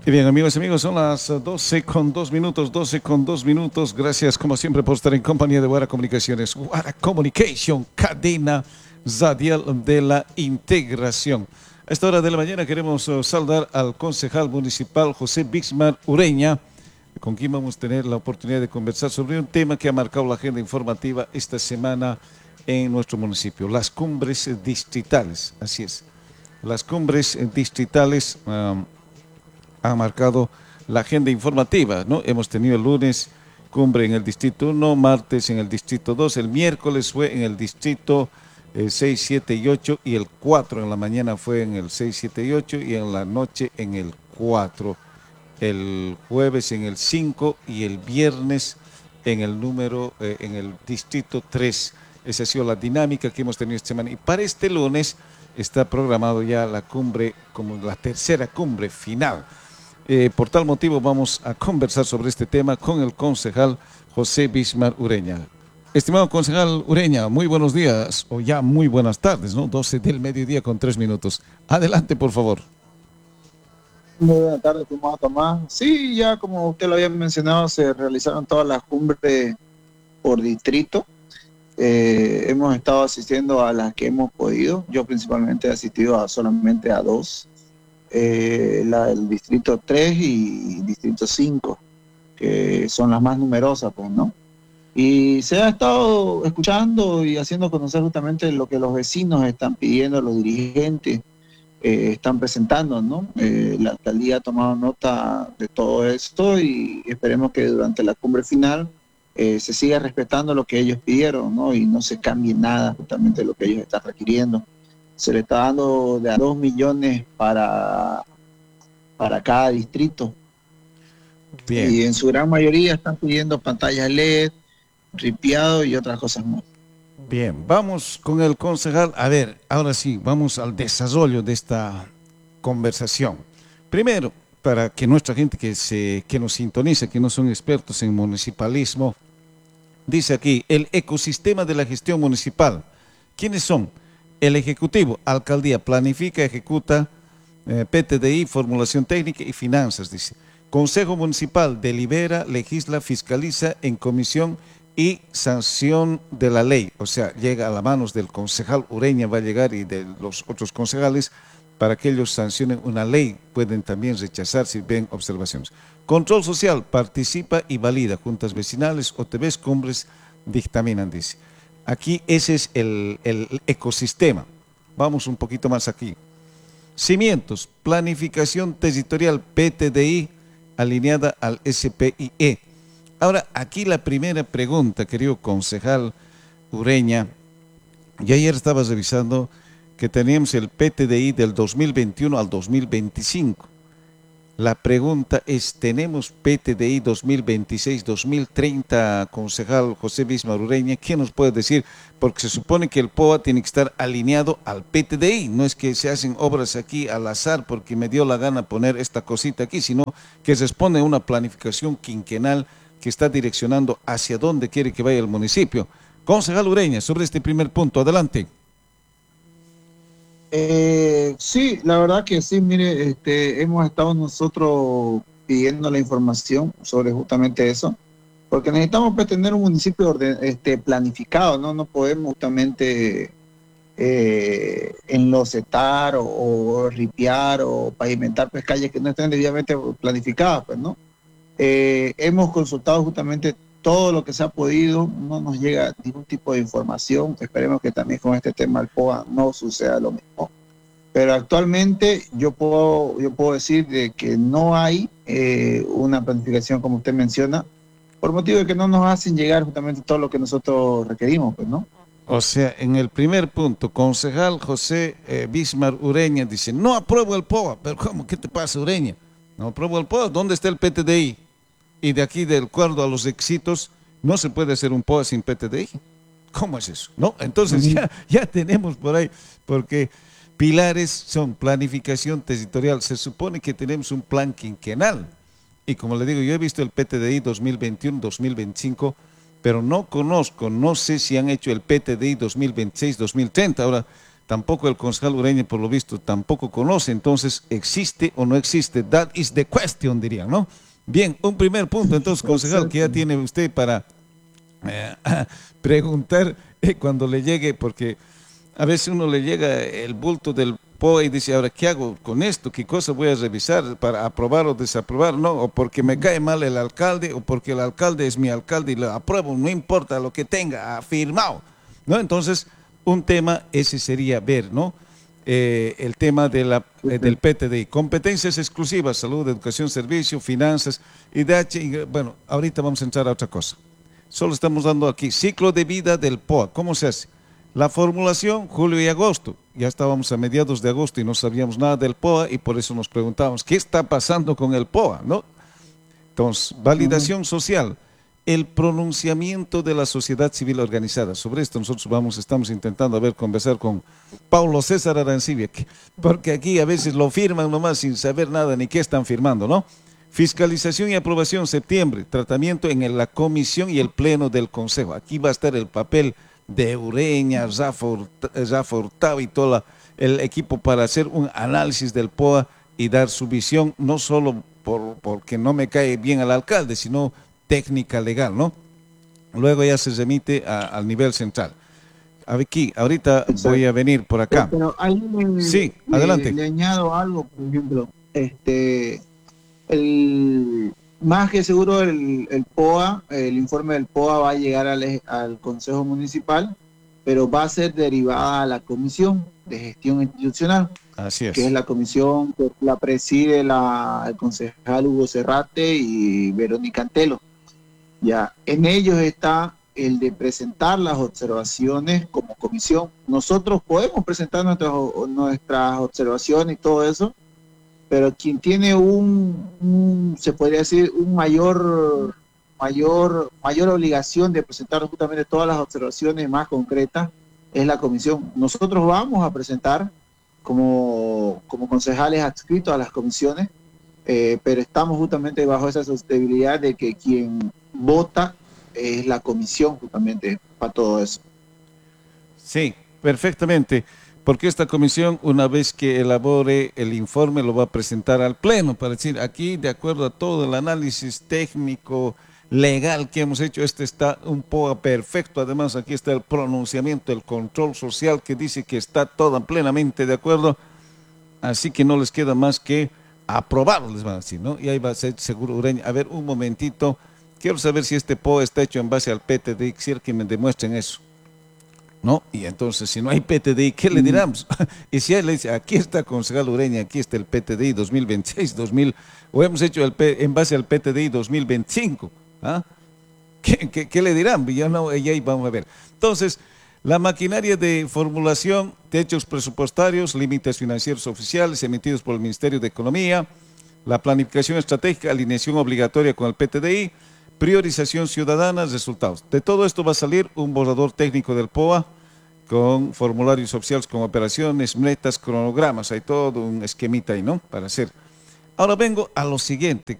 Y bien, amigos, son las 12 con 2 minutos, 12 con 2 minutos. Gracias, como siempre, por estar en compañía de Guara Comunicaciones. Guara Communication, cadena radial de la integración. A esta hora de la mañana queremos saludar al concejal municipal José Bismar Ureña, con quien vamos a tener la oportunidad de conversar sobre un tema que ha marcado la agenda informativa esta semana en nuestro municipio, las cumbres distritales. Así es, las cumbres distritales han marcado la agenda informativa, ¿no? Hemos tenido el lunes cumbre en el distrito 1, martes en el distrito 2, el miércoles fue en el distrito 6, 7 y 8 y el 4 en la mañana fue en el 6, 7 y 8 y en la noche en el 4, el jueves en el 5 y el viernes en el en el distrito 3. Esa ha sido la dinámica que hemos tenido esta semana. Y para este lunes está programado ya la cumbre, como la tercera cumbre final. Por tal motivo vamos a conversar sobre este tema con el concejal José Bismar Ureña. Estimado concejal Ureña, muy buenos días, o ya muy buenas tardes, ¿no? 12 del mediodía con 3 minutos. Adelante, por favor. Muy buenas tardes, estimado Tomás. Sí, ya como usted lo había mencionado, se realizaron todas las cumbres por distrito. Hemos estado asistiendo a las que hemos podido. Yo principalmente he asistido solamente a dos. La del distrito 3 y distrito 5, que son las más numerosas, pues, ¿no? Y se ha estado escuchando y haciendo conocer justamente lo que los vecinos están pidiendo, los dirigentes están presentando, ¿no? La alcaldía ha tomado nota de todo esto y esperemos que durante la cumbre final se siga respetando lo que ellos pidieron, ¿no? Y no se cambie nada justamente de lo que ellos están requiriendo. Se le está dando de a 2 millones para cada distrito. Bien. Y en su gran mayoría están pidiendo pantallas LED, ripiado y otras cosas más. Bien, vamos con el concejal. A ver, ahora sí, vamos al desarrollo de esta conversación. Primero, para que nuestra gente que nos sintoniza, que no son expertos en municipalismo, dice aquí, el ecosistema de la gestión municipal. ¿Quiénes son? El Ejecutivo, Alcaldía, planifica, ejecuta, PTDI, formulación técnica y finanzas, dice. Consejo Municipal, delibera, legisla, fiscaliza en comisión y sanción de la ley. O sea, llega a las manos del concejal Ureña, va a llegar, y de los otros concejales, para que ellos sancionen una ley. Pueden también rechazar si ven observaciones. Control social, participa y valida. Juntas vecinales, OTBs, cumbres, dictaminan, dice. Aquí ese es el ecosistema. Vamos un poquito más aquí. Cimientos, planificación territorial, PTDI, alineada al SPIE. Ahora, aquí la primera pregunta, querido concejal Ureña. Yo ayer estaba revisando que teníamos el PTDI del 2021 al 2025. La pregunta es, ¿tenemos PTDI 2026-2030, concejal José Bismar Ureña? ¿Qué nos puede decir? Porque se supone que el POA tiene que estar alineado al PTDI. No es que se hacen obras aquí al azar porque me dio la gana poner esta cosita aquí, sino que responde a una planificación quinquenal que está direccionando hacia dónde quiere que vaya el municipio. Concejal Ureña, sobre este primer punto, adelante. Sí, la verdad que sí, mire, hemos estado nosotros pidiendo la información sobre justamente eso, porque necesitamos pues, tener un municipio planificado, ¿no? No podemos justamente enlosetar o ripiar o pavimentar pues, calles que no estén debidamente planificadas, pues, ¿no? Hemos consultado justamente todo lo que se ha podido, no nos llega ningún tipo de información. Esperemos que también con este tema del POA no suceda lo mismo. Pero actualmente yo puedo decir de que no hay una planificación como usted menciona, por motivo de que no nos hacen llegar justamente todo lo que nosotros requerimos, pues, ¿no? O sea, en el primer punto, concejal José Bismar Ureña dice, no apruebo el POA. Pero ¿cómo? ¿Qué te pasa, Ureña? No apruebo el POA. ¿Dónde está el PTDI? Y de aquí, de acuerdo a los requisitos, no se puede hacer un POA sin PTDI. ¿Cómo es eso? ¿No? Entonces ya tenemos por ahí, porque pilares son planificación territorial. Se supone que tenemos un plan quinquenal. Y como le digo, yo he visto el PTDI 2021-2025, pero no conozco, no sé si han hecho el PTDI 2026-2030. Ahora, tampoco el concejal Ureña, por lo visto, tampoco conoce. Entonces, ¿existe o no existe? That is the question, dirían, ¿no? Bien, un primer punto, entonces, concejal, que ya tiene usted para preguntar cuando le llegue, porque a veces uno le llega el bulto del POA y dice, ahora, ¿qué hago con esto? ¿Qué cosa voy a revisar para aprobar o desaprobar? No, o porque me cae mal el alcalde, o porque el alcalde es mi alcalde y lo apruebo, no importa lo que tenga, afirmado, ¿no? Entonces, un tema ese sería ver, ¿no? El tema de del PTDI, competencias exclusivas, salud, educación, servicio, finanzas, IDH, bueno, ahorita vamos a entrar a otra cosa. Solo estamos dando aquí ciclo de vida del POA. ¿Cómo se hace? La formulación, julio y agosto. Ya estábamos a mediados de agosto y no sabíamos nada del POA y por eso nos preguntábamos, ¿qué está pasando con el POA? ¿No? Entonces, validación social, el pronunciamiento de la sociedad civil organizada. Sobre esto nosotros estamos intentando conversar con Paulo César Arancibia, porque aquí a veces lo firman nomás sin saber nada ni qué están firmando, ¿no? Fiscalización y aprobación, septiembre, tratamiento en la comisión y el pleno del consejo. Aquí va a estar el papel de Ureña, Rafa Hurtado y todo el equipo para hacer un análisis del POA y dar su visión, no solo porque no me cae bien al alcalde, sino técnica legal, ¿no? Luego ya se remite al nivel central. Aquí, ahorita Exacto. voy a venir por acá. Pero ahí Sí, adelante. le añado algo, por ejemplo, más que seguro el POA, el informe del POA va a llegar al Consejo Municipal, pero va a ser derivada a la Comisión de Gestión Institucional. Así es. Que es la comisión que la preside el concejal Hugo Serrate y Verónica Antelo. Ya, en ellos está el de presentar las observaciones como comisión. Nosotros podemos presentar nuestras observaciones y todo eso, pero quien tiene se podría decir, mayor obligación de presentar justamente todas las observaciones más concretas es la comisión. Nosotros vamos a presentar como concejales adscritos a las comisiones, pero estamos justamente bajo esa sostenibilidad de que quien vota es la comisión justamente para todo eso. Sí, perfectamente, porque esta comisión, una vez que elabore el informe, lo va a presentar al pleno para decir, aquí, de acuerdo a todo el análisis técnico, legal que hemos hecho, este está un POA perfecto. Además, aquí está el pronunciamiento, el control social que dice que está todo plenamente de acuerdo, así que no les queda más que aprobarlo, les van a decir, ¿no? Y ahí va a ser seguro Ureña. A ver, un momentito, quiero saber si este POA está hecho en base al PTDI, quisiera que me demuestren eso, ¿no? Y entonces, si no hay PTDI, ¿qué le diramos? Y si él le dice, aquí está concejal Ureña, aquí está el PTDI 2026, o hemos hecho en base al PTDI 2025, ¿ah? ¿Qué le dirán? Ya no, y ahí vamos a ver. Entonces, la maquinaria de formulación, techos presupuestarios, límites financieros oficiales emitidos por el Ministerio de Economía, la planificación estratégica, alineación obligatoria con el PTDI, priorización ciudadana, resultados. De todo esto va a salir un borrador técnico del POA con formularios oficiales, con operaciones, metas, cronogramas, hay todo un esquemita ahí, ¿no? Para hacer. Ahora vengo a lo siguiente.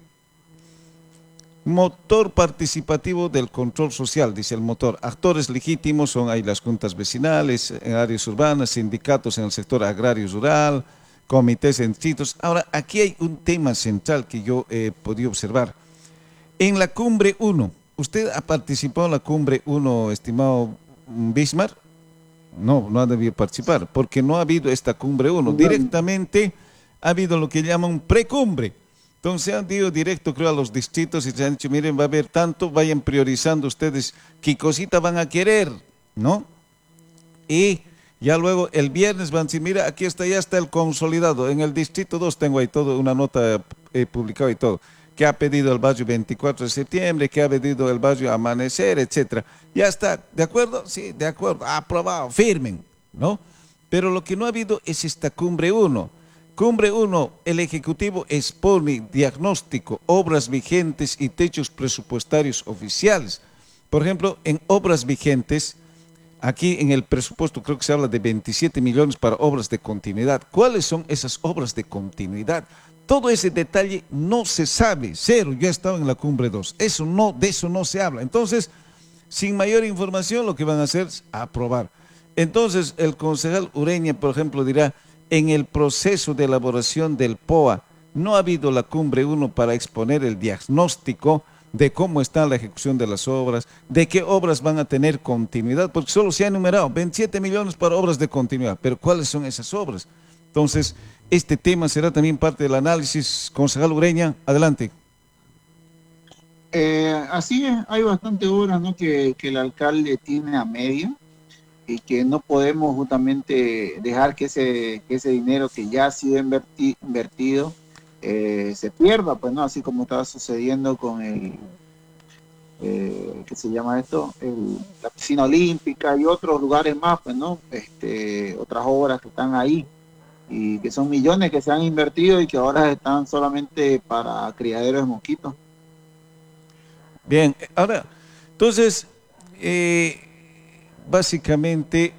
Motor participativo del control social, dice el motor. Actores legítimos son ahí las juntas vecinales, en áreas urbanas, sindicatos en el sector agrario rural, comités en distritos. Ahora, aquí hay un tema central que yo he podido observar. En la cumbre 1, ¿usted ha participado en la cumbre 1, estimado Bismarck? No, no ha debido participar, porque no ha habido esta cumbre 1. Directamente ha habido lo que llaman precumbre. Entonces han ido directo, creo, a los distritos y se han dicho, miren, va a haber tanto, vayan priorizando ustedes qué cosita van a querer, ¿no? Y ya luego el viernes van a decir, mira, aquí está, ya está el consolidado. En el distrito 2 tengo ahí todo, una nota publicada y todo, que ha pedido el barrio 24 de septiembre, que ha pedido el barrio Amanecer, etcétera. Ya está, ¿de acuerdo? Sí, de acuerdo, aprobado, firmen, ¿no? Pero lo que no ha habido es esta cumbre 1. Cumbre 1, el Ejecutivo expone diagnóstico, obras vigentes y techos presupuestarios oficiales. Por ejemplo, en obras vigentes, aquí en el presupuesto creo que se habla de 27 millones para obras de continuidad. ¿Cuáles son esas obras de continuidad? Todo ese detalle no se sabe, cero. Yo he estado en la cumbre 2, de eso no se habla. Entonces, sin mayor información, lo que van a hacer es aprobar. Entonces, el concejal Ureña, por ejemplo, dirá, en el proceso de elaboración del POA, no ha habido la cumbre uno para exponer el diagnóstico de cómo está la ejecución de las obras, de qué obras van a tener continuidad, porque solo se ha enumerado 27 millones para obras de continuidad, pero ¿cuáles son esas obras? Entonces, este tema será también parte del análisis. Concejal Ureña, adelante. Así es, hay bastante obras, ¿no? que el alcalde tiene a medio y que no podemos justamente dejar que ese dinero que ya ha sido invertido se pierda, pues no, así como estaba sucediendo con ¿qué se llama esto? La piscina olímpica y otros lugares más, pues no, otras obras que están ahí y que son millones que se han invertido y que ahora están solamente para criaderos de mosquitos. Bien, ahora, entonces, básicamente,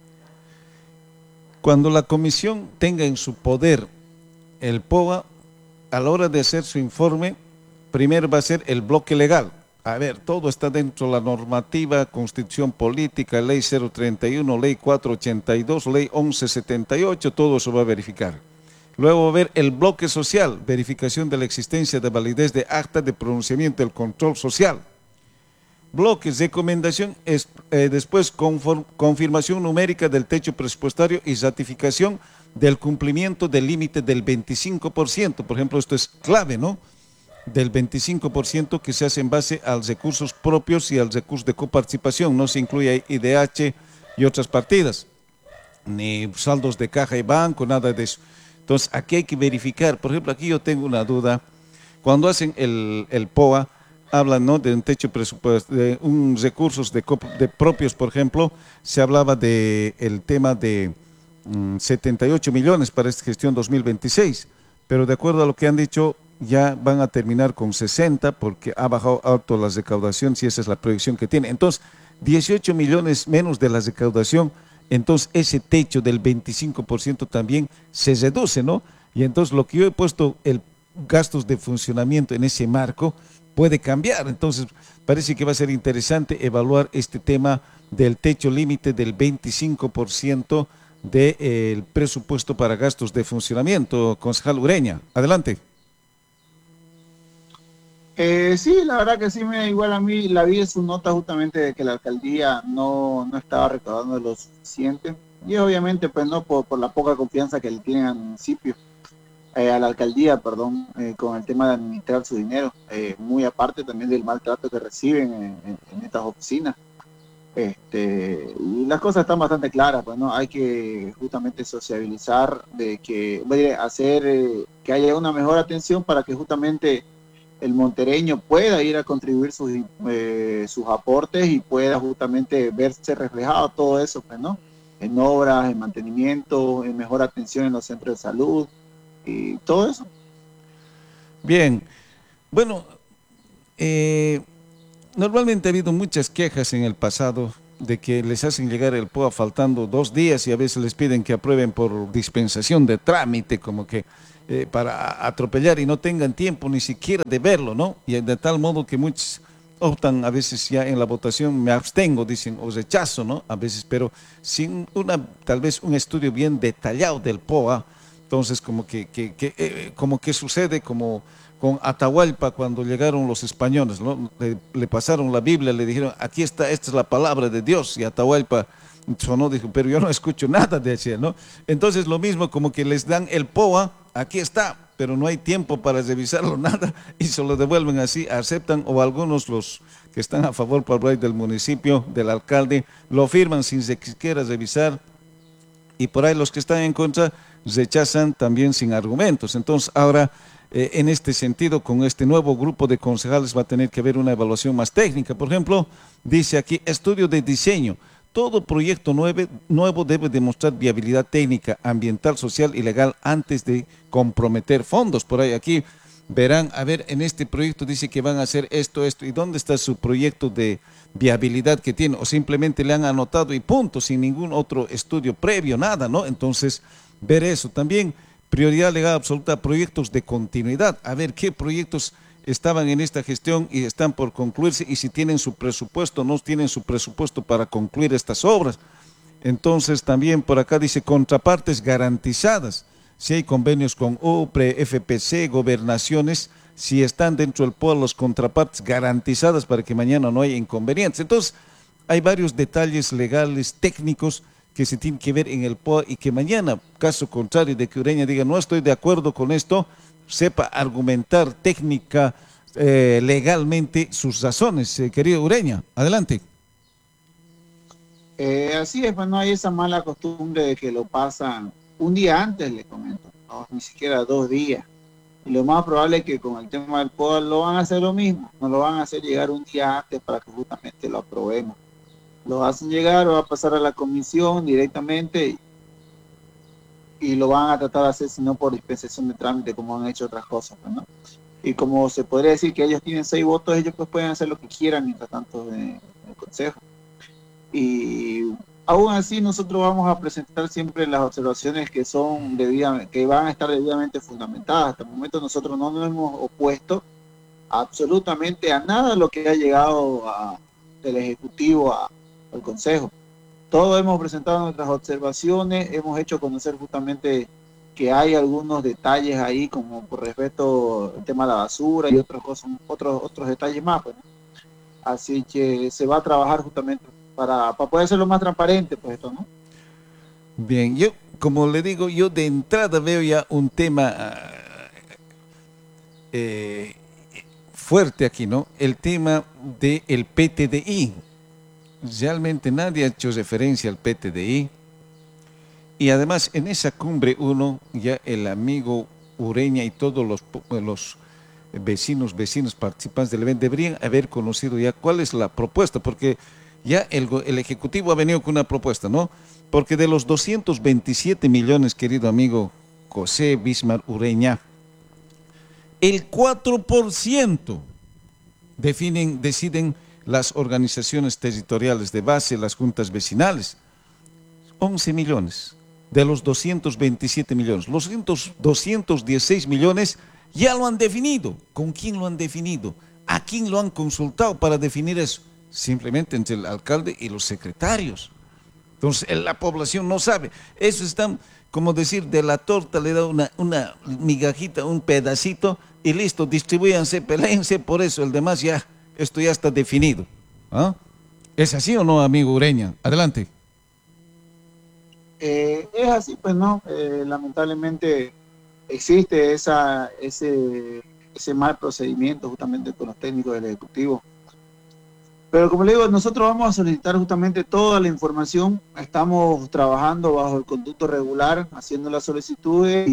cuando la comisión tenga en su poder el POA, a la hora de hacer su informe, primero va a ser el bloque legal. A ver, todo está dentro de la normativa, constitución política, ley 031, ley 482, ley 1178, todo eso va a verificar. Luego va a haber el bloque social, verificación de la existencia de validez de acta de pronunciamiento del control social. Bloques, recomendación, después confirmación numérica del techo presupuestario y ratificación del cumplimiento del límite del 25%. Por ejemplo, esto es clave, ¿no? Del 25% que se hace en base a los recursos propios y al recurso de coparticipación. No se incluye IDH y otras partidas, ni saldos de caja y banco, nada de eso. Entonces, aquí hay que verificar. Por ejemplo, aquí yo tengo una duda. Cuando hacen el POA, hablan, ¿no?, de un techo presupuesto, de un recursos de propios, por ejemplo, se hablaba del tema de 78 millones para esta gestión 2026, pero de acuerdo a lo que han dicho, ya van a terminar con 60 porque ha bajado alto la recaudación, si esa es la proyección que tiene. Entonces, 18 millones menos de la recaudación, entonces ese techo del 25% también se reduce, ¿no? Y entonces lo que yo he puesto, el gastos de funcionamiento en ese marco, puede cambiar. Entonces, parece que va a ser interesante evaluar este tema del techo límite del 25% del presupuesto para gastos de funcionamiento. Concejal Ureña, adelante. Sí, la verdad que sí, me igual a mí la vi en su nota justamente de que la alcaldía no estaba recaudando lo suficiente y obviamente pues no por la poca confianza que le tienen al municipio, a la alcaldía, perdón, con el tema de administrar su dinero, muy aparte también del maltrato que reciben en estas oficinas. Y las cosas están bastante claras, pues no hay que justamente sociabilizar, de que hacer que haya una mejor atención para que justamente el montereño pueda ir a contribuir sus aportes y pueda justamente verse reflejado todo eso, pues, ¿no? En obras, en mantenimiento, en mejor atención en los centros de salud y todo eso. Bien, bueno, normalmente ha habido muchas quejas en el pasado de que les hacen llegar el POA faltando 2 días y a veces les piden que aprueben por dispensación de trámite, como que para atropellar y no tengan tiempo ni siquiera de verlo, ¿no? Y de tal modo que muchos optan a veces ya en la votación, me abstengo, dicen, o rechazo, ¿no? A veces, pero sin tal vez un estudio bien detallado del POA, entonces como que sucede como con Atahualpa cuando llegaron los españoles, ¿no? Le pasaron la Biblia, le dijeron, aquí está, esta es la palabra de Dios, y Atahualpa sonó, dijo, pero yo no escucho nada de eso, ¿no? Entonces lo mismo, como que les dan el POA, aquí está, pero no hay tiempo para revisarlo nada, y se lo devuelven así, aceptan, o algunos los que están a favor por ley del municipio, del alcalde, lo firman sin siquiera revisar, y por ahí los que están en contra rechazan también sin argumentos. Entonces ahora, en este sentido, con este nuevo grupo de concejales va a tener que haber una evaluación más técnica. Por ejemplo, dice aquí, estudio de diseño. Todo proyecto nuevo debe demostrar viabilidad técnica, ambiental, social y legal antes de comprometer fondos. Por ahí aquí verán, a ver, en este proyecto dice que van a hacer esto, ¿y dónde está su proyecto de viabilidad que tiene? O simplemente le han anotado y punto, sin ningún otro estudio previo, nada, ¿no? Entonces, ver eso. También prioridad legal absoluta a proyectos de continuidad. A ver qué proyectos estaban en esta gestión y están por concluirse y si tienen su presupuesto o no tienen su presupuesto para concluir estas obras. Entonces también por acá dice contrapartes garantizadas. Si hay convenios con UPRE, FPC, gobernaciones, si están dentro del POA, los contrapartes garantizadas para que mañana no haya inconvenientes. Entonces, hay varios detalles legales, técnicos, que se tienen que ver en el POA y que mañana, caso contrario de que Ureña diga no estoy de acuerdo con esto, sepa argumentar técnica, legalmente sus razones. Querido Ureña, adelante. Así es, pues no hay esa mala costumbre de que lo pasan un día antes, le comento, no, ni siquiera 2 días. Y lo más probable es que con el tema del POA lo van a hacer lo mismo, nos lo van a hacer llegar un día antes para que justamente lo aprobemos. Lo hacen llegar, va a pasar a la comisión directamente y lo van a tratar de hacer, si no por dispensación de trámite, como han hecho otras cosas, pues, ¿no? Y como se podría decir que ellos tienen 6 votos, ellos pues pueden hacer lo que quieran mientras tanto en el Consejo. Y aún así nosotros vamos a presentar siempre las observaciones que son que van a estar debidamente fundamentadas. Hasta el momento nosotros no nos hemos opuesto absolutamente a nada de lo que ha llegado del Ejecutivo al Consejo. Todos hemos presentado nuestras observaciones, hemos hecho conocer justamente que hay algunos detalles ahí, como por respecto al tema de la basura y otras cosas, otros detalles más, pues, ¿no? Así que se va a trabajar justamente para poder ser lo más transparente, pues esto, ¿no? Bien, yo, como le digo, yo de entrada veo ya un tema eh, fuerte aquí, ¿no? El tema del PTDI. Realmente nadie ha hecho referencia al PTDI. Y además, en esa cumbre uno, ya el amigo Ureña y todos los vecinos participantes del evento deberían haber conocido ya cuál es la propuesta, porque ya el Ejecutivo ha venido con una propuesta, ¿no? Porque de los 227 millones, querido amigo José Bismar Ureña, el 4% deciden las organizaciones territoriales de base, las juntas vecinales. 11 millones de los 227 millones. Los 216 millones ya lo han definido. ¿Con quién lo han definido? ¿A quién lo han consultado para definir eso? Simplemente entre el alcalde y los secretarios. Entonces, la población no sabe. Eso están, como decir, de la torta le da una migajita, un pedacito, y listo, distribúyanse, peleense, por eso el demás ya, esto ya está definido. ¿Ah? ¿Es así o no, amigo Ureña? Adelante. Es así, pues no, lamentablemente existe ese mal procedimiento justamente con los técnicos del Ejecutivo. Pero como le digo, nosotros vamos a solicitar justamente toda la información. Estamos trabajando bajo el conducto regular, haciendo las solicitudes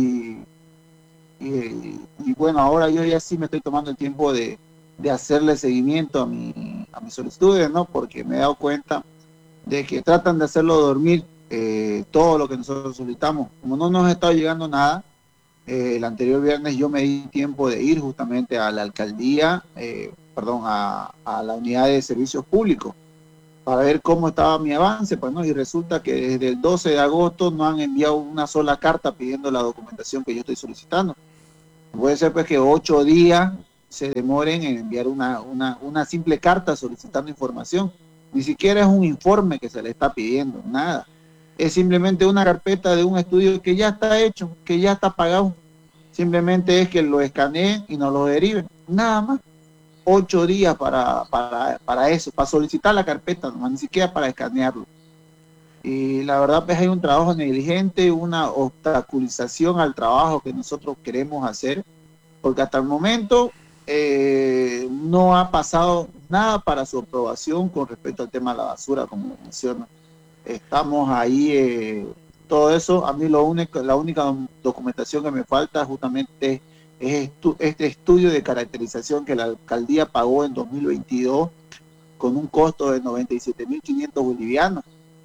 y bueno, ahora yo ya sí me estoy tomando el tiempo de hacerle seguimiento a mis solicitudes, ¿no? Porque me he dado cuenta de que tratan de hacerlo dormir todo lo que nosotros solicitamos. Como no nos ha estado llegando nada, el anterior viernes yo me di tiempo de ir justamente a la alcaldía, a la unidad de servicios públicos para ver cómo estaba mi avance, pues, ¿no? Y resulta que desde el 12 de agosto no han enviado una sola carta pidiendo la documentación que yo estoy solicitando. Puede ser pues que 8 días se demoren en enviar una simple carta solicitando información. Ni siquiera es un informe que se le está pidiendo, nada. Es simplemente una carpeta de un estudio que ya está hecho, que ya está pagado. Simplemente es que lo escaneen y nos lo deriven. Nada más. 8 días para eso, para solicitar la carpeta, no, ni siquiera para escanearlo. Y la verdad, pues hay un trabajo negligente, una obstaculización al trabajo que nosotros queremos hacer, porque hasta el momento no ha pasado nada para su aprobación con respecto al tema de la basura, como menciono. Estamos ahí, todo eso, a mí la única documentación que me falta justamente es este estudio de caracterización que la alcaldía pagó en 2022 con un costo de 97.500 bolivianos.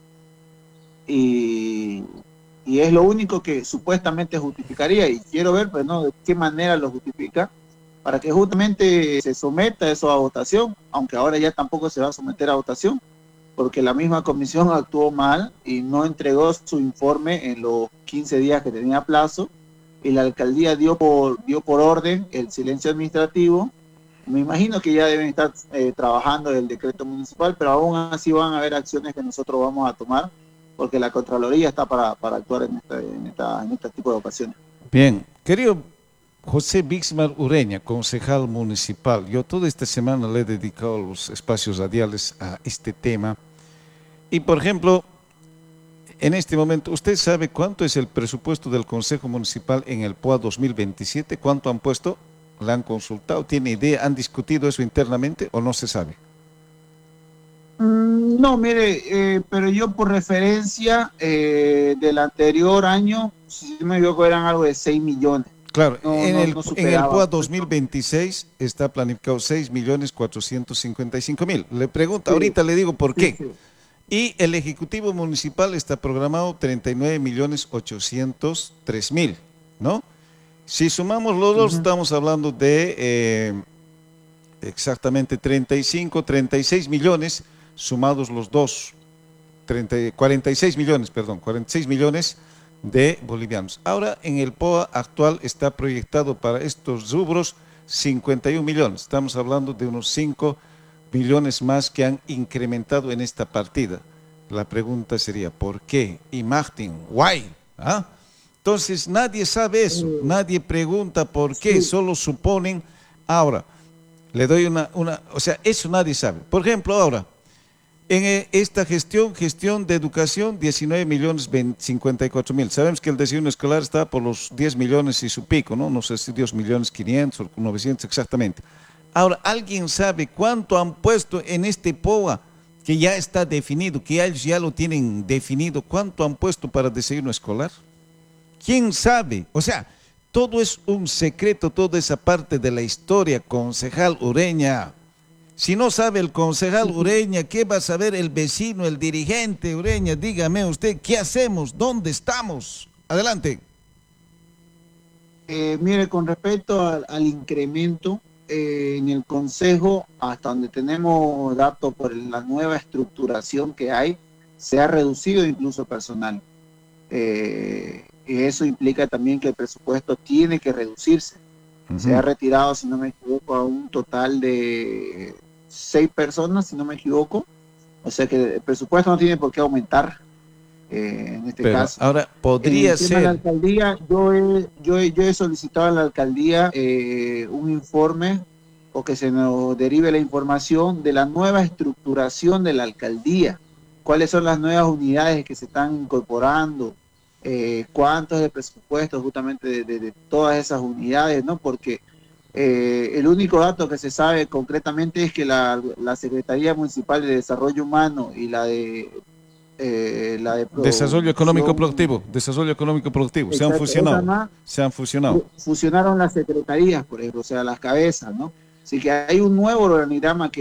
Y es lo único que supuestamente justificaría, y quiero ver, pues, ¿no?, de qué manera lo justifica, para que justamente se someta eso a votación, aunque ahora ya tampoco se va a someter a votación, porque la misma comisión actuó mal y no entregó su informe en los 15 días que tenía plazo, y la alcaldía dio por orden el silencio administrativo. Me imagino que ya deben estar trabajando el decreto municipal, pero aún así van a haber acciones que nosotros vamos a tomar porque la Contraloría está para actuar en este tipo de ocasiones. Bien, querido José Bismar Ureña, concejal municipal, yo toda esta semana le he dedicado los espacios radiales a este tema y, por ejemplo, en este momento, ¿usted sabe cuánto es el presupuesto del Consejo Municipal en el POA 2027? ¿Cuánto han puesto? ¿La han consultado? ¿Tiene idea? ¿Han discutido eso internamente o no se sabe? No, mire, pero yo por referencia del anterior año, si no me equivoco, eran algo de 6 millones. Claro, No, en no, el, no en el superaba. POA 2026 está planificado 6.455.000. Le pregunto, Sí, ahorita le digo por sí, qué. sí. Y el Ejecutivo Municipal está programado 39.803.000, ¿no? Si sumamos los dos, Ujú. estamos hablando de exactamente 35, 36 millones, sumados los dos, 46 millones, perdón, 46 millones de bolivianos. Ahora, en el POA actual está proyectado para estos rubros 51 millones. Estamos hablando de unos 5 millones más que han incrementado en esta partida. La pregunta sería, ¿por qué? Y Martin, ¿why? ¿Ah? Entonces, nadie sabe eso, nadie pregunta por qué, Sí, solo suponen. Ahora, le doy o sea, eso nadie sabe. Por ejemplo, ahora, en esta gestión de educación, 19.054.000. Sabemos que el desayuno escolar está por los 10 millones y su pico, ¿no? No sé si 10 millones 500 o 900 exactamente. Ahora, ¿alguien sabe cuánto han puesto en este POA que ya está definido, que ellos ya lo tienen definido? ¿Cuánto han puesto para desayuno escolar? ¿Quién sabe? O sea, todo es un secreto, toda esa parte de la historia, concejal Ureña. Si no sabe el concejal Ureña, ¿qué va a saber el vecino, el dirigente Ureña? Dígame usted, ¿qué hacemos? ¿Dónde estamos? Adelante. mire, con respecto al incremento en el Consejo, hasta donde tenemos datos por la nueva estructuración que hay, se ha reducido incluso personal. Y eso implica también que el presupuesto tiene que reducirse. Se ha Ujú. retirado, si no me equivoco, a un total de 6 personas, si no me equivoco. O sea que el presupuesto no tiene por qué aumentar en este Pero caso. ahora En el podría tema de la ser, alcaldía, yo he solicitado a la alcaldía un informe o que se nos derive la información de la nueva estructuración de la alcaldía. ¿Cuáles son las nuevas unidades que se están incorporando? ¿Cuánto es el presupuesto justamente de todas esas unidades? ¿No? Porque el único dato que se sabe concretamente es que la Secretaría Municipal de Desarrollo Humano y la de producción. desarrollo económico productivo, Exacto, esa más se han fusionado. fusionaron las secretarías, por ejemplo, o sea, las cabezas, ¿no? Así que hay un nuevo organigrama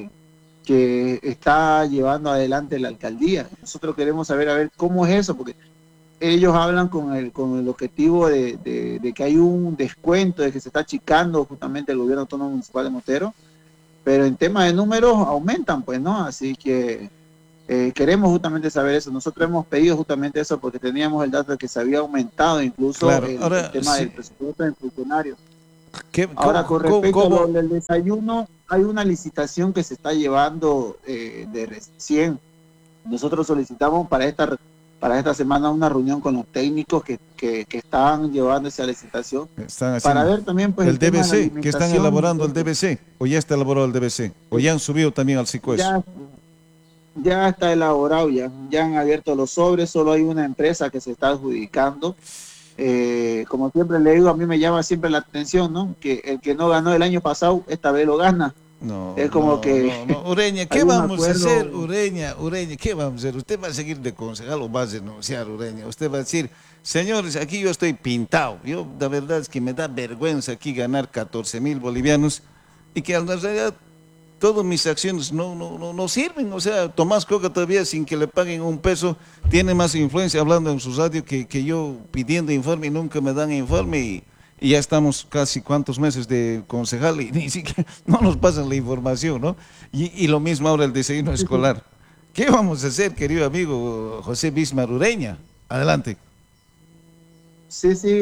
que está llevando adelante la alcaldía. Nosotros queremos saber a ver cómo es eso, porque ellos hablan con el objetivo de que hay un descuento, de que se está achicando justamente el gobierno autónomo municipal de Motero, pero en tema de números aumentan, pues, ¿no? Así que queremos justamente saber eso. Nosotros hemos pedido justamente eso porque teníamos el dato de que se había aumentado incluso Claro, el ahora tema sí, del presupuesto del funcionario. Ahora, ¿cómo, con respecto a lo cómo? del desayuno, hay una licitación que se está llevando de recién. Nosotros solicitamos para esta semana una reunión con los técnicos que están llevando esa licitación Están para haciendo ver también pues el el tema de la DBC, que están alimentación. elaborando el DBC, o ya está elaborado el DBC, o ya han subido también al SICOES. Ya, ya está elaborado, ya han abierto los sobres, solo hay una empresa que se está adjudicando. Como siempre le digo, a mí me llama siempre la atención, ¿no? Que el que no ganó el año pasado, esta vez lo gana. No, Es como no, que no, no. Ureña, ¿qué hay un vamos a hacer, acuerdo. Ureña? Ureña, ¿qué vamos a hacer? ¿Usted va a seguir de concejal o va a denunciar, Ureña? Usted va a decir, señores, aquí yo estoy pintado. Yo, la verdad es que me da vergüenza aquí ganar 14.000 bolivianos y que en realidad todas mis acciones no sirven. O sea, Tomás Coca todavía sin que le paguen un peso tiene más influencia hablando en su radio que yo pidiendo informe y nunca me dan informe y ya estamos casi cuántos meses de concejal y ni siquiera no nos pasan la información, ¿no? Y lo mismo ahora el desayuno escolar. ¿Qué vamos a hacer, querido amigo José Bismar Ureña? Adelante. Sí, sí,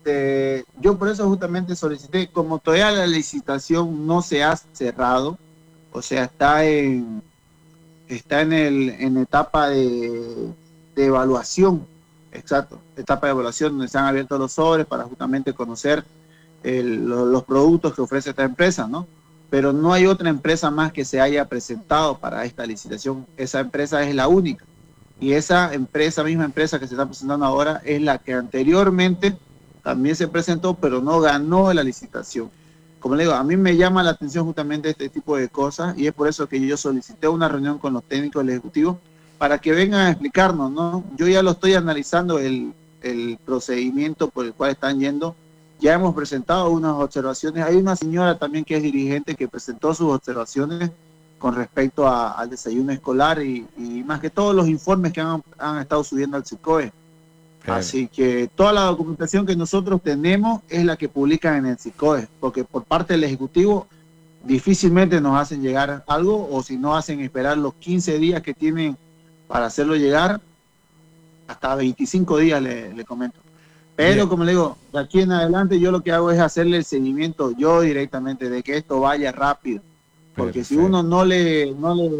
yo por eso justamente solicité, como todavía la licitación no se ha cerrado, o sea, está en etapa de evaluación, exacto, etapa de evaluación donde se han abierto los sobres para justamente conocer los productos que ofrece esta empresa, ¿no? Pero no hay otra empresa más que se haya presentado para esta licitación. Esa empresa es la única. Y esa empresa, misma empresa que se está presentando ahora, es la que anteriormente también se presentó, pero no ganó la licitación. Como le digo, a mí me llama la atención justamente este tipo de cosas y es por eso que yo solicité una reunión con los técnicos del Ejecutivo para que vengan a explicarnos, ¿no? Yo ya lo estoy analizando el procedimiento por el cual están yendo. Ya hemos presentado unas observaciones. Hay una señora también que es dirigente que presentó sus observaciones con respecto al desayuno escolar y más que todos los informes que han estado subiendo al SICOE. Así que toda la documentación que nosotros tenemos es la que publican en el SICOE, porque por parte del Ejecutivo difícilmente nos hacen llegar algo, o si no hacen esperar los 15 días que tienen para hacerlo llegar, hasta 25 días le comento. Pero bien, como le digo, de aquí en adelante yo lo que hago es hacerle el seguimiento yo directamente, de que esto vaya rápido. Porque si uno no le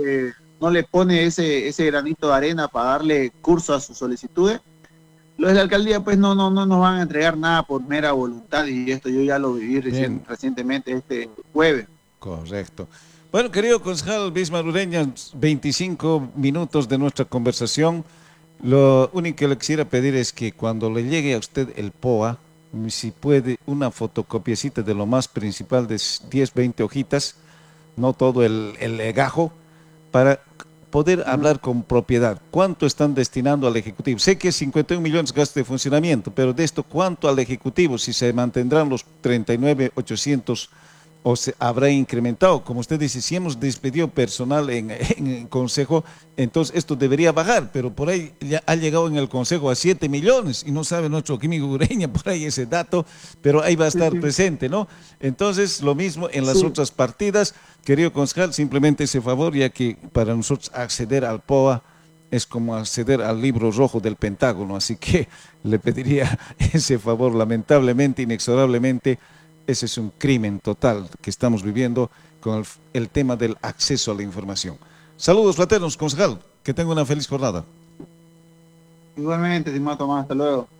pone ese granito de arena para darle curso a sus solicitudes, los de la alcaldía pues no nos van a entregar nada por mera voluntad, y esto yo ya lo viví recientemente este jueves. Correcto. Bueno, querido concejal Bismar Ureña, 25 minutos de nuestra conversación. Lo único que le quisiera pedir es que cuando le llegue a usted el POA, si puede, una fotocopiecita de lo más principal de 10, 20 hojitas, no todo el legajo, para poder hablar con propiedad. ¿Cuánto están destinando al Ejecutivo? Sé que 51 millones gastos de funcionamiento, pero de esto, ¿cuánto al Ejecutivo? Si se mantendrán los 39.800 o se habrá incrementado. Como usted dice, si hemos despedido personal en el Consejo, entonces esto debería bajar, pero por ahí ya ha llegado en el Consejo a 7 millones y no sabe nuestro químico Ureña por ahí ese dato, pero ahí va a estar presente, ¿no? Entonces, lo mismo en las otras partidas. Querido concejal, simplemente ese favor, ya que para nosotros acceder al POA es como acceder al libro rojo del Pentágono, así que le pediría ese favor. Lamentablemente, inexorablemente, ese es un crimen total que estamos viviendo con el tema del acceso a la información. Saludos fraternos, concejal, que tenga una feliz jornada. Igualmente, estimado Tomás, hasta luego.